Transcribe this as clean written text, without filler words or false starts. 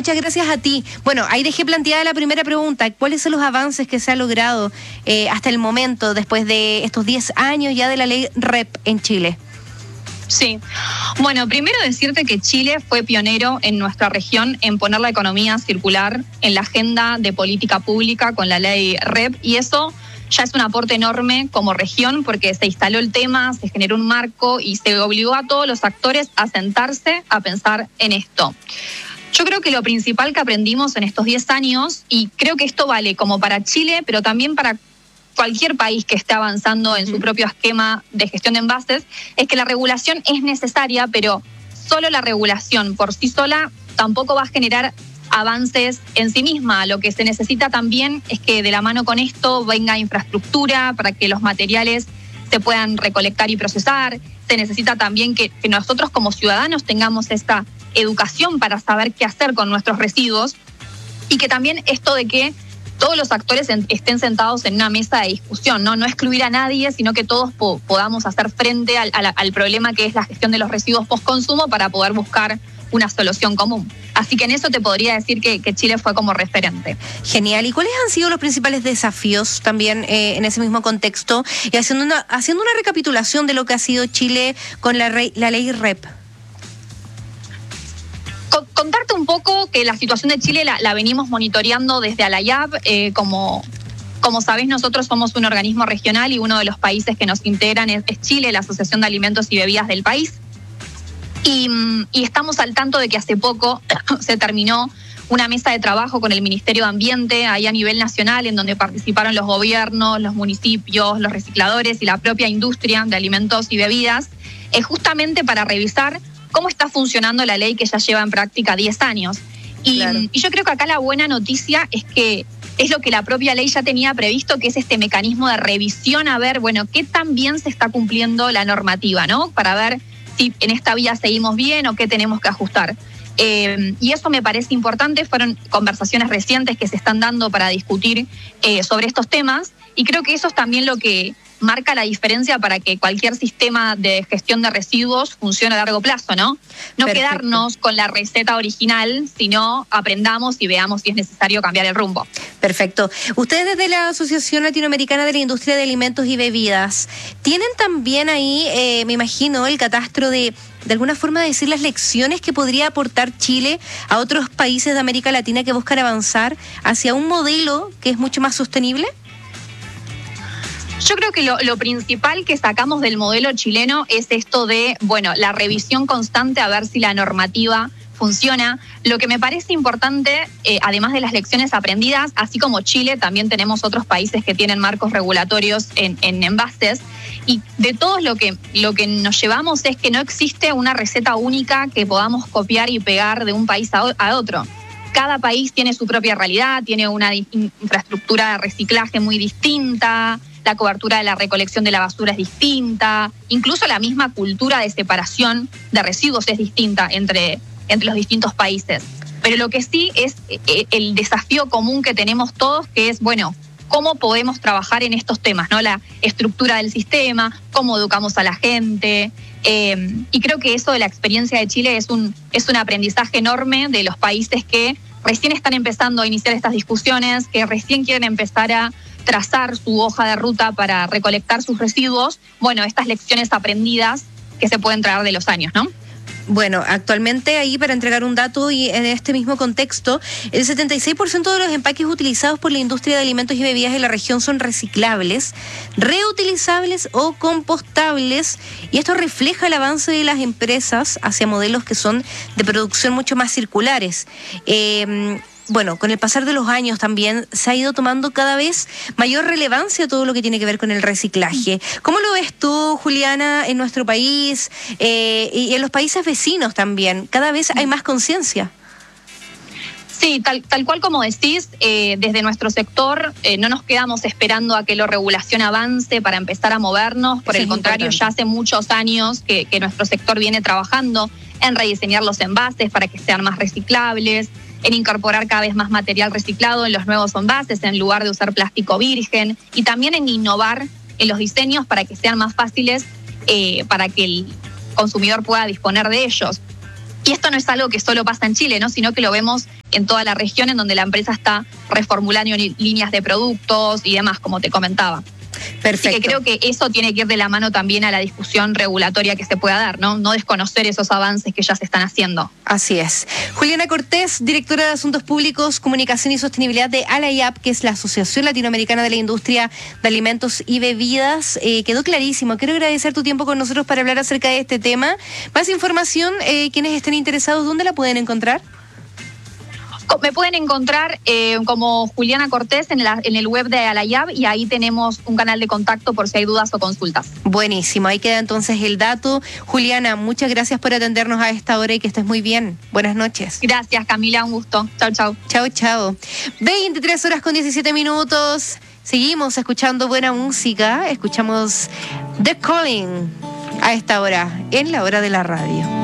Muchas gracias a ti. Bueno, ahí dejé planteada la primera pregunta. ¿Cuáles son los avances que se ha logrado hasta el momento, después de estos 10 años ya de la ley REP en Chile? Sí. Bueno, primero decirte que Chile fue pionero en nuestra región en poner la economía circular en la agenda de política pública con la ley REP, y eso ya es un aporte enorme como región porque se instaló el tema, se generó un marco y se obligó a todos los actores a sentarse a pensar en esto. Yo creo que lo principal que aprendimos en estos 10 años, y creo que esto vale como para Chile, pero también para cualquier país que esté avanzando en su propio esquema de gestión de envases, es que la regulación es necesaria, pero solo la regulación por sí sola tampoco va a generar avances en sí misma. Lo que se necesita también es que de la mano con esto venga infraestructura para que los materiales se puedan recolectar y procesar. Se necesita también que nosotros como ciudadanos tengamos esta educación para saber qué hacer con nuestros residuos, y que también esto de que todos los actores estén sentados en una mesa de discusión, no excluir a nadie, sino que todos podamos hacer frente al problema que es la gestión de los residuos post-consumo para poder buscar una solución común. Así que en eso te podría decir que Chile fue como referente. Genial. ¿Y cuáles han sido los principales desafíos también en ese mismo contexto? Y haciendo una recapitulación de lo que ha sido Chile con la ley REP. Contarte un poco que la situación de Chile la venimos monitoreando desde ALAYAP. Como sabés, nosotros somos un organismo regional y uno de los países que nos integran es Chile, la Asociación de Alimentos y Bebidas del país. Y estamos al tanto de que hace poco se terminó una mesa de trabajo con el Ministerio de Ambiente, ahí a nivel nacional, en donde participaron los gobiernos, los municipios, los recicladores y la propia industria de alimentos y bebidas, justamente para revisar cómo está funcionando la ley que ya lleva en práctica 10 años. Claro. Y yo creo que acá la buena noticia es que es lo que la propia ley ya tenía previsto, que es este mecanismo de revisión, a ver, bueno, qué tan bien se está cumpliendo la normativa, ¿no? Para ver si en esta vía seguimos bien o qué tenemos que ajustar. Y eso me parece importante. Fueron conversaciones recientes que se están dando para discutir sobre estos temas, y creo que eso es también lo que marca la diferencia para que cualquier sistema de gestión de residuos funcione a largo plazo, ¿no? No Perfecto. quedarnos con la receta original, sino aprendamos y veamos si es necesario cambiar el rumbo. Perfecto. Ustedes desde la Asociación Latinoamericana de la Industria de Alimentos y Bebidas, ¿tienen también ahí, me imagino, el catastro de alguna forma decir las lecciones que podría aportar Chile a otros países de América Latina que buscan avanzar hacia un modelo que es mucho más sostenible? Yo creo que lo principal que sacamos del modelo chileno es esto de, bueno, la revisión constante a ver si la normativa funciona. Lo que me parece importante, además de las lecciones aprendidas, así como Chile, también tenemos otros países que tienen marcos regulatorios en envases, y de todos lo que nos llevamos es que no existe una receta única que podamos copiar y pegar de un país a otro. Cada país tiene su propia realidad, tiene una infraestructura de reciclaje muy distinta, la cobertura de la recolección de la basura es distinta, incluso la misma cultura de separación de residuos es distinta entre los distintos países. Pero lo que sí es el desafío común que tenemos todos, que es, bueno, cómo podemos trabajar en estos temas, ¿no? La estructura del sistema, cómo educamos a la gente. Y creo que eso de la experiencia de Chile es un aprendizaje enorme de los países que recién están empezando a iniciar estas discusiones, que recién quieren empezar a trazar su hoja de ruta para recolectar sus residuos. Bueno, estas lecciones aprendidas que se pueden traer de los años, ¿no? Bueno, actualmente ahí, para entregar un dato y en este mismo contexto, el 76% de los empaques utilizados por la industria de alimentos y bebidas en la región son reciclables, reutilizables o compostables, y esto refleja el avance de las empresas hacia modelos que son de producción mucho más circulares. Bueno, con el pasar de los años también se ha ido tomando cada vez mayor relevancia todo lo que tiene que ver con el reciclaje. ¿Cómo lo ves tú, Juliana, en nuestro país y en los países vecinos también? Cada vez hay más conciencia. Sí, tal cual como decís, desde nuestro sector no nos quedamos esperando a que la regulación avance para empezar a movernos. Por el contrario, ya hace muchos años que nuestro sector viene trabajando en rediseñar los envases para que sean más reciclables, en incorporar cada vez más material reciclado en los nuevos envases en lugar de usar plástico virgen, y también en innovar en los diseños para que sean más fáciles para que el consumidor pueda disponer de ellos. Y esto no es algo que solo pasa en Chile, ¿no? Sino que lo vemos en toda la región, en donde la empresa está reformulando líneas de productos y demás, como te comentaba. Perfecto. Así que creo que eso tiene que ir de la mano también a la discusión regulatoria que se pueda dar, ¿no? No desconocer esos avances que ya se están haciendo. Así es. Juliana Cortés, directora de Asuntos Públicos, Comunicación y Sostenibilidad de ALAYAP, que es la Asociación Latinoamericana de la Industria de Alimentos y Bebidas. Quedó clarísimo. Quiero agradecer tu tiempo con nosotros para hablar acerca de este tema. Más información, quienes estén interesados, ¿dónde la pueden encontrar? Me pueden encontrar como Juliana Cortés en el web de ALAYAP, y ahí tenemos un canal de contacto por si hay dudas o consultas. Buenísimo, ahí queda entonces el dato. Juliana, muchas gracias por atendernos a esta hora y que estés muy bien. Buenas noches. Gracias, Camila, un gusto. Chau, chau. Chau, chau. 23:17. Seguimos escuchando buena música. Escuchamos The Calling a esta hora, en la hora de la radio.